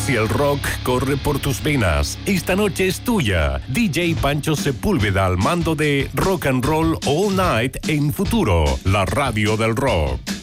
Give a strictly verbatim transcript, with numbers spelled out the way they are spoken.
Si el rock corre por tus venas, esta noche es tuya. D J Pancho Sepúlveda al mando de Rock and Roll All Night en Futuro, la radio del rock.